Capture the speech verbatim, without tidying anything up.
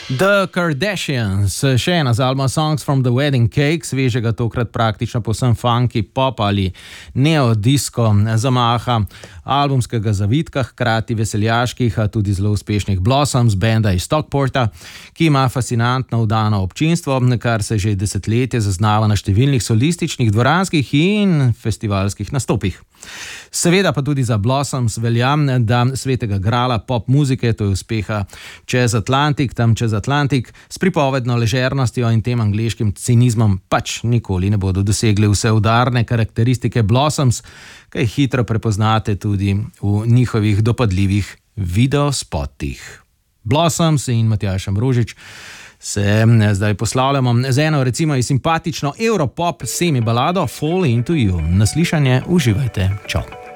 The Kardashians, še ena z albuma Songs from the Wedding Cake, svežega tokrat praktično povsem funky pop ali neodisko zamaha albumskega zavitka, hkrati veseljaških, a tudi zelo uspešnih Blossoms, benda iz Stockporta, ki ima fascinantno vdano občinstvo, kar se že desetletje zaznava na številnih solističnih, dvoranskih in festivalskih nastopih. Seveda pa tudi za Blossoms velja, da svetega grala pop muzike, to je uspeha čez Atlantik, tam čez Atlantik, s pripovedno ležernostjo in tem angleškim cinizmom pač nikoli ne bodo dosegli vse udarne karakteristike Blossoms, kaj hitro prepoznate tudi v njihovih dopadljivih videospotih. Blossoms in Matjaž Ambrožič se zdaj poslavljamo z eno recimo iz simpatično Europop semi balado Fall Into You. Naslišanje, uživajte, čau.